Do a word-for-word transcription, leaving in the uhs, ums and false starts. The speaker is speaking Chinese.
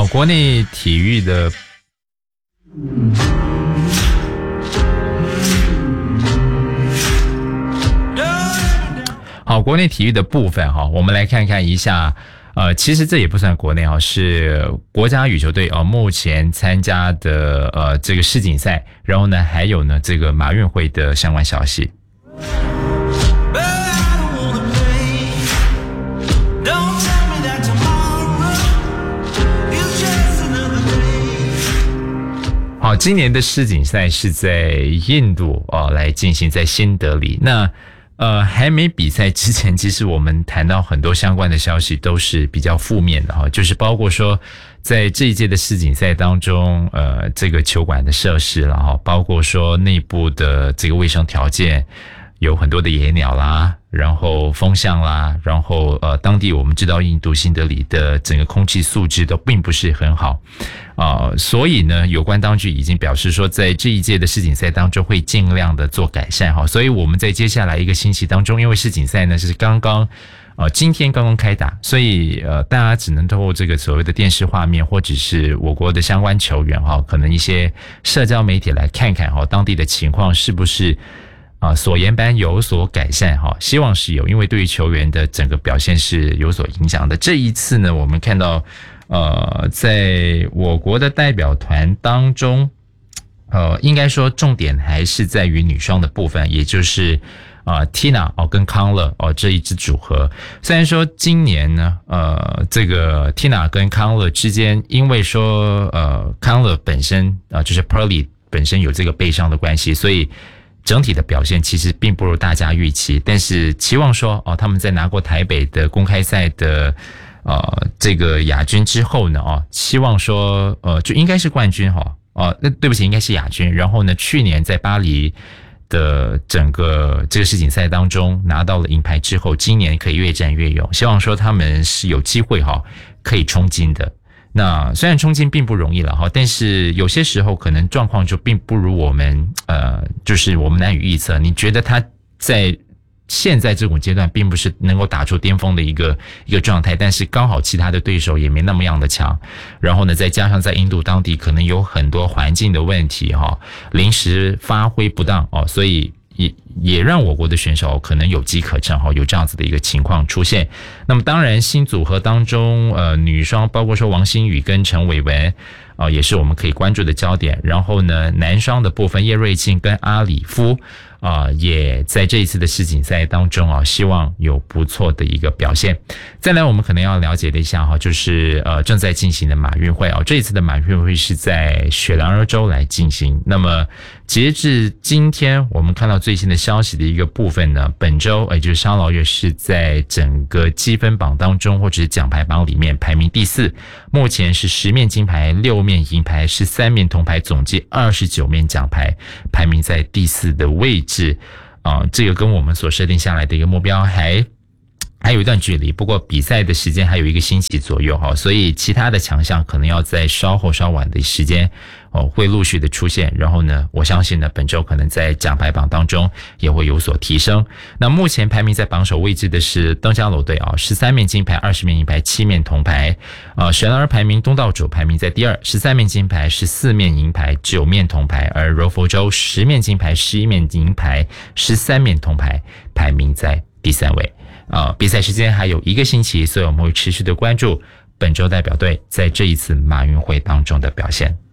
好，国内体育的好，国内体育的部分哈，我们来看看一下。呃，其实这也不算国内啊，是国家羽球队哦、呃，目前参加的呃这个世锦赛，然后呢，还有呢这个马运会的相关消息。好，今年的世锦赛是在印度哦、呃、来进行，在新德里。那呃，还没比赛之前，其实我们谈到很多相关的消息都是比较负面的哈，就是包括说，在这一届的世锦赛当中，呃，这个球馆的设施啦哈，包括说内部的这个卫生条件，有很多的野鸟啦，然后风向啦，然后呃，当地我们知道印度新德里的整个空气素质都并不是很好。啊、呃，所以呢，有关当局已经表示说，在这一届的世锦赛当中会尽量的做改善哈。所以我们在接下来一个星期当中，因为世锦赛呢是刚刚呃今天刚刚开打，所以呃大家只能透过这个所谓的电视画面，或者是我国的相关球员哈，可能一些社交媒体来看看哈，当地的情况是不是啊所言般有所改善哈？希望是有，因为对于球员的整个表现是有所影响的。这一次呢，我们看到。呃，在我国的代表团当中，呃，应该说重点还是在于女双的部分，也就是呃 Tina 哦跟康乐哦这一支组合。虽然说今年呢，呃，这个 Tina 跟康乐之间，因为说呃康乐本身啊、呃、就是 Pearly 本身有这个背伤的关系，所以整体的表现其实并不如大家预期。但是期望说哦他们在拿过台北的公开赛的。呃，这个亚军之后呢，哦，希望说，呃，就应该是冠军哈，哦、呃，那对不起，应该是亚军。然后呢，去年在巴黎的整个这个世锦赛当中拿到了银牌之后，今年可以越战越勇。希望说他们是有机会哈，可以冲金的。那虽然冲金并不容易了哈，但是有些时候可能状况就并不如我们，呃，就是我们难以预测。你觉得他在？现在这种阶段并不是能够打出巅峰的一个一个状态，但是刚好其他的对手也没那么样的强，然后呢，再加上在印度当地可能有很多环境的问题哈，临时发挥不当哦，所以也也让我国的选手可能有机可乘哈，有这样子的一个情况出现。那么当然新组合当中，呃，女双包括说王欣雨跟陈伟文。啊、呃，也是我们可以关注的焦点。然后呢，男双的部分，叶瑞庆跟阿里夫啊、呃，也在这一次的世锦赛当中啊，希望有不错的一个表现。再来，我们可能要了解的一下哈，就是呃正在进行的马运会啊，这一次的马运会是在雪兰莪州来进行。那么截至今天，我们看到最新的消息的一个部分呢，本周也就是沙劳越是在整个积分榜当中或者是奖牌榜里面排名第四，目前是十面金牌、六面银牌、十三面铜牌，总计二十九面奖牌，排名在第四的位置。啊、呃，这个跟我们所设定下来的一个目标还还有一段距离，不过比赛的时间还有一个星期左右哈，所以其他的强项可能要在稍后稍晚的时间哦会陆续的出现，然后呢，我相信呢本周可能在奖牌榜当中也会有所提升。那目前排名在榜首位置的是登嘉楼队啊，十三面金牌、二十面银牌、七面铜牌。呃，雪兰莪排名东道主排名在第二，十三面金牌、十四面银牌、九面铜牌，而柔佛州十面金牌、十一面银牌、十三面铜牌，排名在第三位。呃，比赛时间还有一个星期，所以我们会持续的关注本周代表队在这一次马运会当中的表现。